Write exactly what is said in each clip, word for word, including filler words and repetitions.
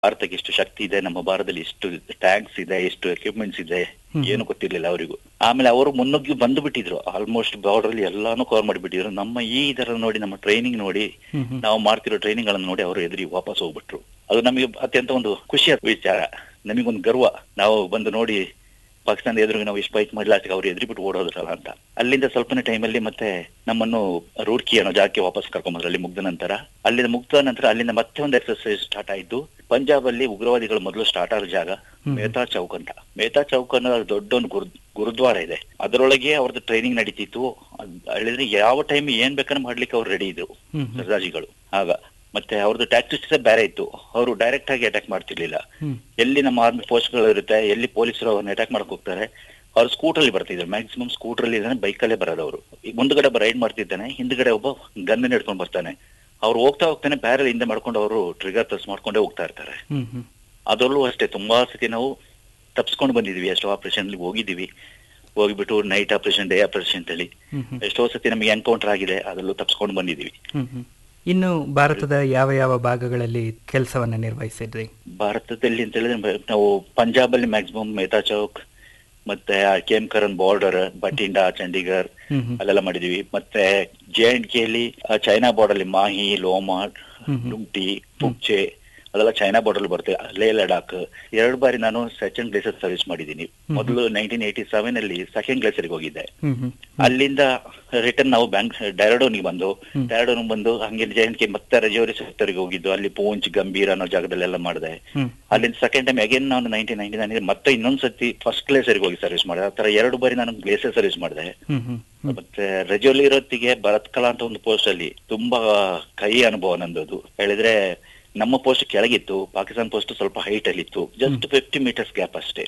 ಭಾರತಕ್ಕೆ ಎಷ್ಟು ಶಕ್ತಿ ಇದೆ, ನಮ್ಮ ಭಾರತದಲ್ಲಿ ಎಷ್ಟು ಟ್ಯಾಂಕ್ಸ್ ಇದೆ, ಎಷ್ಟು ಎಕ್ವಿಪ್ಮೆಂಟ್ಸ್ ಇದೆ, ಏನು ಗೊತ್ತಿರ್ಲಿಲ್ಲ ಅವರಿಗೂ. ಆಮೇಲೆ ಅವರು ಮುನ್ನುಗ್ಗಿ ಬಂದು ಬಿಟ್ಟಿದ್ರು, ಆಲ್ಮೋಸ್ಟ್ ಬಾರ್ಡರ್ ಅಲ್ಲಿ ಎಲ್ಲಾನು ಕವರ್ ಮಾಡಿಬಿಟ್ಟಿದ್ರು. ನಮ್ಮ ಈ ಇದರ ನೋಡಿ, ನಮ್ಮ ಟ್ರೈನಿಂಗ್ ನೋಡಿ, ನಾವು ಮಾಡ್ತಿರೋ ಟ್ರೈನಿಂಗ್ ಗಳನ್ನ ನೋಡಿ ಅವರು ಎದುರಿ ವಾಪಸ್ ಹೋಗ್ಬಿಟ್ರು. ಅದು ನಮಗೆ ಅತ್ಯಂತ ಒಂದು ಖುಷಿಯ ವಿಚಾರ, ನಮಗೊಂದು ಗರ್ವ. ನಾವು ಬಂದು ನೋಡಿ ಪಾಕಿಸ್ತಾನದ ಎದುರಿಗೆ ನಾವು ಇಷ್ಟು ಫೈಟ್ ಮಾಡ್ಲಾಗ ಅವ್ರು ಎದುರು ಬಿಟ್ಟು ಓಡೋದ್ರಲ್ಲ ಅಂತ. ಅಲ್ಲಿಂದ ಸ್ವಲ್ಪನೇ ಟೈಮಲ್ಲಿ ಮತ್ತೆ ನಮ್ಮನ್ನು ರೂಡ್ಕಿ ಅನ್ನೋ ಜಾಗಕ್ಕೆ ವಾಪಸ್ ಕರ್ಕೊಂಡ್ಬಂದ್ರು. ಅಲ್ಲಿ ಮುಗ್ದ ನಂತರ, ಅಲ್ಲಿಂದ ಮುಗ್ದ ನಂತರ ಅಲ್ಲಿಂದ ಮತ್ತೆ ಒಂದು ಎಕ್ಸರ್ಸೈಸ್ ಸ್ಟಾರ್ಟ್ ಆಯ್ತು. ಪಂಜಾಬ್ ಅಲ್ಲಿ ಉಗ್ರವಾದಿಗಳು ಮೊದಲು ಸ್ಟಾರ್ಟ್ ಆದ ಜಾಗ ಮೆಹ್ತಾ ಚೌಕ್ ಅಂತ. ಮೆಹ್ತಾ ಚೌಕ್ ಅನ್ನೋ ದೊಡ್ಡ ಒಂದು ಗುರು ಗುರುದ್ವಾರ ಇದೆ, ಅದರೊಳಗೆ ಅವ್ರದ್ದು ಟ್ರೈನಿಂಗ್ ನಡೀತಿತ್ತು. ಹೇಳಿದ್ರೆ ಯಾವ ಟೈಮ್ ಏನ್ ಬೇಕಾದ್ರೆ ಮಾಡ್ಲಿಕ್ಕೆ ಅವ್ರು ರೆಡಿ ಇದ್ರು ಸರ್ದಾಜಿಗಳು ಆಗ. ಮತ್ತೆ ಅವ್ರದ್ದು ಟ್ಯಾಕ್ಟಿಕ್ಸ್ ಬೇರೆ ಇತ್ತು, ಅವರು ಡೈರೆಕ್ಟ್ ಆಗಿ ಅಟ್ಯಾಕ್ ಮಾಡ್ತಿರ್ಲಿಲ್ಲ. ಎಲ್ಲಿ ನಮ್ಮ ಆರ್ಮಿ ಪೋಸ್ಟ್ ಗಳು ಇರುತ್ತೆ, ಎಲ್ಲಿ ಪೊಲೀಸರು ಅವ್ರನ್ನ ಅಟ್ಯಾಕ್ ಮಾಡಕ್ ಹೋಗ್ತಾರೆ, ಅವ್ರು ಸ್ಕೂಟರ್ ಅಲ್ಲಿ ಬರ್ತಿದ್ರು. ಮ್ಯಾಕ್ಸಿಮಮ್ ಸ್ಕೂಟರ್ ಅಲ್ಲಿ ಇದ್ದಾನೆ, ಬೈಕಲ್ಲೇ ಬರೋದು ಅವರು. ಈಗ ಮುಂದ್ಗಡೆ ರೈಡ್ ಮಾಡ್ತಿದ್ದಾನೆ, ಹಿಂದ್ಗಡೆ ಒಬ್ಬ ಗನ್ ಹಿಡ್ಕೊಂಡು ಬರ್ತಾನೆ. ಅವ್ರು ಹೋಗ್ತಾ ಹೋಗ್ತಾನೆ ಬ್ಯಾರಲ್ ಹಿಂದೆ ಮಾಡ್ಕೊಂಡು ಅವರು ಟ್ರಿಗರ್ ಪ್ರೆಸ್ ಮಾಡ್ಕೊಂಡೇ ಹೋಗ್ತಾ ಇರ್ತಾರೆ. ಅದರಲ್ಲೂ ಅಷ್ಟೇ ತುಂಬಾ ಸತಿ ನಾವು ತಪ್ಸ್ಕೊಂಡು ಬಂದಿದೀವಿ. ಎಷ್ಟೋ ಆಪರೇಷನ್ ಹೋಗಿದ್ದೀವಿ, ಹೋಗಿಬಿಟ್ಟು ನೈಟ್ ಆಪರೇಷನ್, ಡೇ ಆಪರೇಷನ್ ಅಂತ ಹೇಳಿ ಎಷ್ಟೋ ಸತಿ ನಮಗೆ ಎನ್ಕೌಂಟರ್ ಆಗಿದೆ, ಅದರಲ್ಲೂ ತಪ್ಸ್ಕೊಂಡು ಬಂದಿದೀವಿ. ಇನ್ನು ಭಾರತದ ಯಾವ ಯಾವ ಭಾಗಗಳಲ್ಲಿ ಕೆಲಸವನ್ನ ನಿರ್ವಹಿಸಿದ್ರಿ? ಭಾರತದಲ್ಲಿ ಅಂತ ಹೇಳಿದ್ರೆ ನಾವು ಪಂಜಾಬ್ ಅಲ್ಲಿ ಮ್ಯಾಕ್ಸಿಮಮ್ ಮೆಹ್ತಾ ಚೌಕ್, ಮತ್ತೆ ಕೇಮ್ಕರನ್ ಬಾರ್ಡರ್, ಬಟಿಂಡಾ, ಚಂಡೀಗರ್ ಅಲ್ಲೆಲ್ಲ ಮಾಡಿದೀವಿ. ಮತ್ತೆ ಜೆ ಅಂಡ್ ಕೆ ಅಲ್ಲಿ ಚೈನಾ ಬಾರ್ಡರ್ ಅಲ್ಲಿ ಮಾಹಿ, ಲೋಮಾಡ್, ಡುಮ್ಟಿ, ಪುಕ್ಚೆ ಅದೆಲ್ಲ ಚೈನಾ ಬಾರ್ಡರ್ ಬರುತ್ತೆ. ಲೇ ಲಡಾಖ್ ಎರಡು ಬಾರಿ ನಾನು ಸೆಕೆಂಡ್ ಗ್ಲೇಸರ್ ಸರ್ವಿಸ್ ಮಾಡಿದ್ದೀನಿ. ಮೊದಲು ನೈನ್ಟೀನ್ ಏಯ್ಟಿ ಸೆವೆನ್ ಅಲ್ಲಿ ಸೆಕೆಂಡ್ ಗ್ಲೇಸರ್ಗೆ ಹೋಗಿದ್ದೆ. ಅಲ್ಲಿಂದ ರಿಟರ್ನ್ ನಾವು ಬ್ಯಾಂಕ್ ಡ್ಯಾರಡೋನ್ಗೆ ಬಂದು ಡ್ಯಾರಡೋನ್ ಬಂದು ಹಂಗೆ ಜೈನ್ಗೆ ಮತ್ತೆ ರಜೌರಿ ಸೆಕ್ಟರ್ಗೆ ಹೋಗಿದ್ದು. ಅಲ್ಲಿ ಪೂಂಚ್, ಗಂಭೀರ್ ಅನ್ನೋ ಜಾಗದಲ್ಲೆಲ್ಲ ಮಾಡಿದೆ. ಅಲ್ಲಿಂದ ಸೆಕೆಂಡ್ ಟೈಮ್ ಅಗೇನ್ ನಾನು ನೈನ್ಟೀನ್ ನೈನ್ಟಿ ನೈನ್ ಮತ್ತೆ ಇನ್ನೊಂದ್ ಸತಿ ಫಸ್ಟ್ ಗ್ಲೇಸರ್ಗೆ ಹೋಗಿ ಸರ್ವಿಸ್ ಮಾಡಿದೆ. ಆ ತರ ಎರಡು ಬಾರಿ ನಾನು ಗ್ಲೇಸರ್ ಸರ್ವಿಸ್ ಮಾಡಿದೆ. ಮತ್ತೆ ರಜೌಲಿ ಇರೋತ್ತಿಗೆ ಭರತ್ ಕಲಾ ಅಂತ ಒಂದು ಪೋಸ್ಟ್ ಅಲ್ಲಿ ತುಂಬಾ ಕೈ ಅನುಭವ ನಂದದು. ಹೇಳಿದ್ರೆ ನಮ್ಮ ಪೋಸ್ಟ್ ಕೆಳಗಿತ್ತು, ಪಾಕಿಸ್ತಾನ ಪೋಸ್ಟ್ ಸ್ವಲ್ಪ ಹೈಟ್ ಅಲ್ಲಿ ಇತ್ತು, ಜಸ್ಟ್ ಫಿಫ್ಟಿ ಮೀಟರ್ಸ್ ಗ್ಯಾಪ್ ಅಷ್ಟೇ.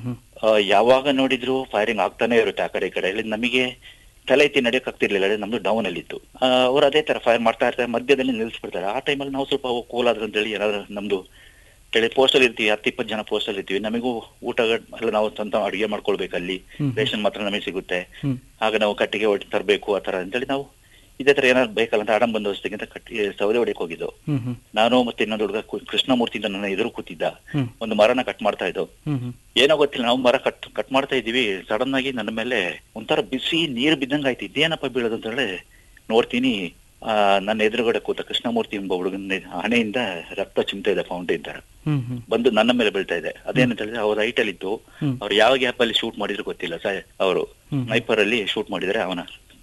ಯಾವಾಗ ನೋಡಿದ್ರು ಫೈರಿಂಗ್ ಆಗ್ತಾನೆ ಇರುತ್ತೆ ಆ ಕಡೆ ಈ ಕಡೆ. ನಮಗೆ ತಲೆ ಎತ್ತಿ ನಡೆಯಕ್ ಆಗ್ತಿರ್ಲಿಲ್ಲ, ನಮ್ದು ಡೌನ್ ಅಲ್ಲಿ ಇತ್ತು. ಅವ್ರು ಅದೇ ತರ ಫೈರ್ ಮಾಡ್ತಾ ಇರ್ತಾರೆ, ಮಧ್ಯದಲ್ಲಿ ನಿಲ್ಸ್ಬಿಡ್ತಾರೆ. ಆ ಟೈಮಲ್ಲಿ ನಾವು ಸ್ವಲ್ಪ ಕೂಲ್ ಆದ್ರ ಅಂತ ಹೇಳಿ ಏನಾದ್ರು ನಮ್ದು ಹೇಳಿ ಪೋಸ್ಟ್ ಅಲ್ಲಿ ಇರ್ತೀವಿ, ಹತ್ತು ಇಪ್ಪತ್ತು ಜನ ಪೋಸ್ಟ್ ಅಲ್ಲಿ ಇರ್ತೀವಿ. ನಮಗೂ ಊಟ ಎಲ್ಲ ನಾವು ಸ್ವಂತ ಅಡುಗೆ ಮಾಡ್ಕೊಳ್ಬೇಕು, ಅಲ್ಲಿ ರೇಷನ್ ಮಾತ್ರ ನಮಗೆ ಸಿಗುತ್ತೆ. ಆಗ ನಾವು ಕಟ್ಟಿಗೆ ಒಟ್ಟು ತರಬೇಕು ಆ ತರ ಅಂತೇಳಿ ನಾವು ಇದೇ ತರ ಏನಾದ್ರು ಬೇಕಲ್ಲ ಅಂತ ಆಡಂ ಬಂದೋಬಸ್ತಿಗಿಂತ ಕಟ್ಟಿ ಸೌದೆ ಹೊಡೆಯಕ್ ಹೋಗಿದ್ದು. ನಾನು ಮತ್ತೆ ಇನ್ನೊಂದು ಹುಡುಗ ಕೃಷ್ಣಮೂರ್ತಿ ಅಂತ ನನ್ನ ಎದುರು ಕೂತಿದ್ದ, ಒಂದು ಮರನ ಕಟ್ ಮಾಡ್ತಾ ಇದ್ದು. ಏನೋ ಗೊತ್ತಿಲ್ಲ, ನಾವು ಮರ ಕಟ್ ಕಟ್ ಮಾಡ್ತಾ ಇದೀವಿ. ಸಡನ್ ಆಗಿ ನನ್ನ ಮೇಲೆ ಒಂಥರ ಬಿಸಿ ನೀರು ಬಿದ್ದಂಗ ಆಯ್ತು. ಇದೇನಪ್ಪ ಬೀಳೋದು ಅಂತ ಹೇಳಿ ನೋಡ್ತೀನಿ, ಆ ನನ್ನ ಎದುರುಗಡೆ ಕೂತ ಕೃಷ್ಣಮೂರ್ತಿ ಎಂಬ ಹುಡುಗನ ಹಣೆಯಿಂದ ರಕ್ತ ಚಿಮ್ತಾ ಇದೆ, ಫೌಂಟೇನ್ ತರ ಬಂದು ನನ್ನ ಮೇಲೆ ಬೀಳ್ತಾ ಇದೆ. ಅದೇನಂತ ಹೇಳಿದ್ರೆ ಅವ್ರ ಹೈಟ್ ಅಲ್ಲಿ ಇತ್ತು, ಅವ್ರು ಯಾವ ಗ್ಯಾಪ್ ಅಲ್ಲಿ ಶೂಟ್ ಮಾಡಿದ್ರು ಗೊತ್ತಿಲ್ಲ, ಅವರು ಸ್ನೈಪರ್ ಅಲ್ಲಿ ಶೂಟ್ ಮಾಡಿದ್ರೆ ಅವನ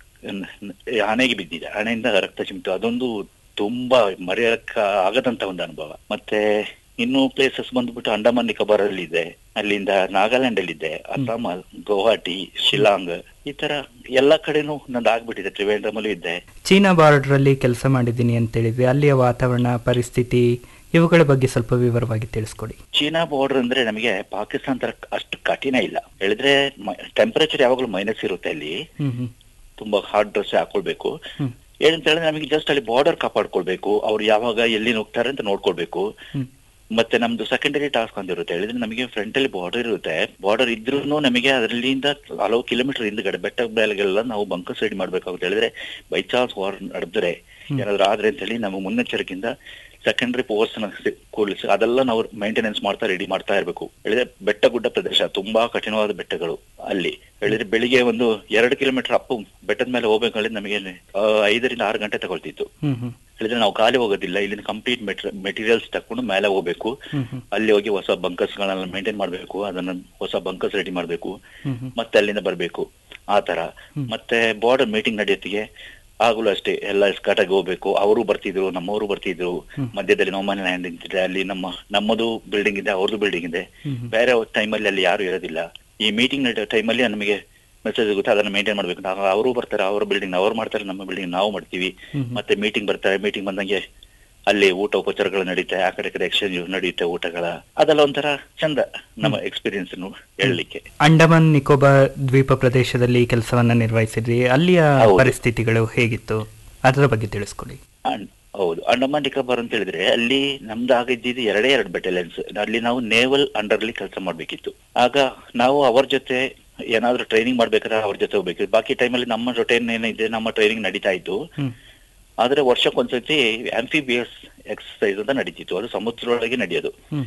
ಹಣೆಗೆ ಬಿದ್ದಿದೆ, ಹಣೆಯಿಂದ ರಕ್ತ ಚಿಮ್ತು. ಅದೊಂದು ತುಂಬಾ ಮರೆಯಕ್ಕ ಆಗದಂತ ಒಂದು ಅನುಭವ. ಮತ್ತೆ ಇನ್ನು ಪ್ಲೇಸಸ್ ಬಂದ್ಬಿಟ್ಟು ಅಂಡಮಾನ್ ನಿಕೋಬಾರ್ ಅಲ್ಲಿ ಇದೆ, ಅಲ್ಲಿಂದ ನಾಗಾಲ್ಯಾಂಡ್ ಅಲ್ಲಿ ಇದೆ, ಅಸ್ಸಾಂ, ಗೌಹಾಟಿ, ಶಿಲಾಂಗ್, ಈ ತರ ಎಲ್ಲಾ ಕಡೆನೂ ನಂದು ಆಗ್ಬಿಟ್ಟಿದೆ. ತ್ರಿವೇಂದ್ರಮಲ್ಲೂ ಇದ್ದೆ. ಚೀನಾ ಬಾರ್ಡರ್ ಅಲ್ಲಿ ಕೆಲಸ ಮಾಡಿದ್ದೀನಿ ಅಂತ ಹೇಳಿದ್ವಿ, ಅಲ್ಲಿಯ ವಾತಾವರಣ, ಪರಿಸ್ಥಿತಿ ಇವುಗಳ ಬಗ್ಗೆ ಸ್ವಲ್ಪ ವಿವರವಾಗಿ ತಿಳಿಸ್ಕೊಡಿ. ಚೀನಾ ಬಾರ್ಡರ್ ಅಂದ್ರೆ ನಮಗೆ ಪಾಕಿಸ್ತಾನ ತರ ಅಷ್ಟು ಕಠಿಣ ಇಲ್ಲ. ಹೇಳಿದ್ರೆ ಟೆಂಪರೇಚರ್ ಯಾವಾಗಲೂ ಮೈನಸ್ ಇರುತ್ತೆ ಅಲ್ಲಿ, ತುಂಬಾ ಹಾರ್ಡ್ ಡ್ರೆಸ್ ಹಾಕೊಳ್ಬೇಕು. ಏನಂತ ಹೇಳಿದ್ರೆ ನಮಗೆ ಜಸ್ಟ್ ಅಲ್ಲಿ ಬಾರ್ಡರ್ ಕಾಪಾಡ್ಕೊಳ್ಬೇಕು, ಅವ್ರು ಯಾವಾಗ ಎಲ್ಲಿ ಹೋಗ್ತಾರೆ ಅಂತ ನೋಡ್ಕೊಳ್ಬೇಕು. ಮತ್ತೆ ನಮ್ದು ಸೆಕೆಂಡರಿ ಟಾಸ್ಕ್ ಅಂತ ಇರುತ್ತೆ. ಹೇಳಿದ್ರೆ ನಮಗೆ ಫ್ರಂಟ್ ಅಲ್ಲಿ ಬಾರ್ಡರ್ ಇರುತ್ತೆ, ಬಾರ್ಡರ್ ಇದ್ರೂ ನಮಗೆ ಅದರಲ್ಲಿಂದ ಹಲವು ಕಿಲೋಮೀಟರ್ ಹಿಂದ್ಗಡೆ ಬೆಟ್ಟ ಬೆಳೆಗೆಲ್ಲ ನಾವು ಬಂಕರ್ಸ್ ರೆಡಿ ಮಾಡ್ಬೇಕಾಗುತ್ತೆ. ಹೇಳಿದ್ರೆ ಬೈ ಚಾನ್ಸ್ ವಾರ್ ನಡೆದ್ರೆ ಏನಾದ್ರು ಆದ್ರೆ ಅಂತ ಹೇಳಿ ನಮ್ಮ ಮುನ್ನೆಚ್ಚರಿಕೆಯಿಂದ ಸೆಕೆಂಡರಿ ಪವರ್ಸ್ ಕೂಡಿಸಿ ಅದೆಲ್ಲ ನಾವು ಮೇಂಟೆನೆನ್ಸ್ ಮಾಡ್ತಾ ರೆಡಿ ಮಾಡ್ತಾ ಇರ್ಬೇಕು. ಹೇಳಿದ್ರೆ ಬೆಟ್ಟ ಗುಡ್ಡ ಪ್ರದೇಶ, ತುಂಬಾ ಕಠಿಣವಾದ ಬೆಟ್ಟಗಳು ಅಲ್ಲಿ. ಹೇಳಿದ್ರೆ ಬೆಳಿಗ್ಗೆ ಒಂದು ಎರಡು ಕಿಲೋಮೀಟರ್ ಅಪ್ಪು ಬೆಟ್ಟದ ಮೇಲೆ ಹೋಗ್ಬೇಕಂದ್ರೆ ನಮಗೆ ಐದರಿಂದ ಆರು ಗಂಟೆ ತಗೊಳ್ತಿತ್ತು. ಹೇಳಿದ್ರೆ ನಾವು ಖಾಲಿ ಹೋಗೋದಿಲ್ಲ, ಇಲ್ಲಿಂದ ಕಂಪ್ಲೀಟ್ ಮೆಟೀರಿಯಲ್ಸ್ ತಕೊಂಡು ಮೇಲೆ ಹೋಗ್ಬೇಕು. ಅಲ್ಲಿ ಹೋಗಿ ಹೊಸ ಬಂಕರ್ಸ್ ಗಳನ್ನ ಮೇಂಟೈನ್ ಮಾಡ್ಬೇಕು, ಅದನ್ನ ಹೊಸ ಬಂಕರ್ಸ್ ರೆಡಿ ಮಾಡ್ಬೇಕು, ಮತ್ತೆ ಅಲ್ಲಿಂದ ಬರ್ಬೇಕು ಆ ತರ. ಮತ್ತೆ ಬಾರ್ಡರ್ ಮೀಟಿಂಗ್ ನಡೆಯತ್ತಿಗೆ ಆಗಲೂ ಅಷ್ಟೇ ಎಲ್ಲ ಸ್ಕಾಟಾಗಿ ಹೋಗ್ಬೇಕು. ಅವರು ಬರ್ತಿದ್ರು, ನಮ್ಮವರು ಬರ್ತಿದ್ರು, ಮಧ್ಯದಲ್ಲಿ ನೋಮನ್ ಲ್ಯಾಂಡ್ ನಿಂತಿದೆ, ಅಲ್ಲಿ ನಮ್ಮ ನಮ್ಮದು ಬಿಲ್ಡಿಂಗ್ ಇದೆ, ಅವ್ರದ್ದು ಬಿಲ್ಡಿಂಗ್ ಇದೆ. ಬೇರೆ ಟೈಮಲ್ಲಿ ಅಲ್ಲಿ ಯಾರು ಇರೋದಿಲ್ಲ. ಈ ಮೀಟಿಂಗ್ ನಡೆಯೋ ಟೈಮಲ್ಲಿ ನಮಗೆ ಮೆಸೇಜ್ ಆಗುತ್ತೆ, ಅದನ್ನ ಮೇಂಟೈನ್ ಮಾಡ್ಬೇಕು. ಅವರು ಬರ್ತಾರೆ, ಅವರ ಬಿಲ್ಡಿಂಗ್ ಅವ್ರು ಮಾಡ್ತಾರೆ, ನಮ್ಮ ಬಿಲ್ಡಿಂಗ್ ನಾವು ಮಾಡ್ತೀವಿ. ಮತ್ತೆ ಮೀಟಿಂಗ್ ಬರ್ತಾರೆ, ಮೀಟಿಂಗ್ ಬಂದಂಗೆ ಅಲ್ಲಿ ಊಟ ಉಪಚಾರಗಳು ನಡೀತೆ, ಆ ಕಡೆ ಕಡೆ ಎಕ್ಸ್ಚೇಂಜ್ ನಡೆಯುತ್ತೆ ಊಟಗಳ. ಅದೆಲ್ಲ ಒಂಥರ ಚಂದ ನಮ್ಮ ಎಕ್ಸ್ಪೀರಿಯನ್ಸ್ ಹೇಳಲಿಕ್ಕೆ. ಅಂಡಮಾನ್ ನಿಕೋಬಾರ್ ದ್ವೀಪ ಪ್ರದೇಶದಲ್ಲಿ ಕೆಲಸವನ್ನ ನಿರ್ವಹಿಸಿದ್ರಿ, ಅಲ್ಲಿಯ ಪರಿಸ್ಥಿತಿಗಳು ಹೇಗಿತ್ತು ಅದರ ಬಗ್ಗೆ ತಿಳಿಸ್ಕೊಡಿ. ಹೌದು, ಅಂಡಮಾನ್ ನಿಕೋಬಾರ್ ಅಂತ ಹೇಳಿದ್ರೆ ಅಲ್ಲಿ ನಮ್ದು ಆಗಿದ್ದು ಎರಡೇ ಎರಡು ಬೆಟಾಲಿಯನ್ಸ್. ಅಲ್ಲಿ ನಾವು ನೇವಲ್ ಅಂಡರ್ ಅಲ್ಲಿ ಕೆಲಸ ಮಾಡ್ಬೇಕಿತ್ತು. ಆಗ ನಾವು ಅವ್ರ ಜೊತೆ ಏನಾದ್ರು ಟ್ರೈನಿಂಗ್ ಮಾಡ್ಬೇಕಾದ್ರೆ ಅವ್ರ ಜೊತೆ ಹೋಗ್ಬೇಕು. ಬಾಕಿ ಟೈಮಲ್ಲಿ ನಮ್ಮ ರೊಟೇನ್ ಏನಿದೆ, ನಮ್ಮ ಟ್ರೈನಿಂಗ್ ನಡೀತಾ ಇತ್ತು. ಆದ್ರೆ ವರ್ಷಕ್ಕೊಂದ್ಸತಿ ಆಂಫಿಬಿಯಸ್ ಎಕ್ಸರ್ಸೈಸ್ ಅಂತ ನಡೀತಿತ್ತು, ಅದು ಸಮುದ್ರದೊಳಗೆ ನಡೆಯೋದು.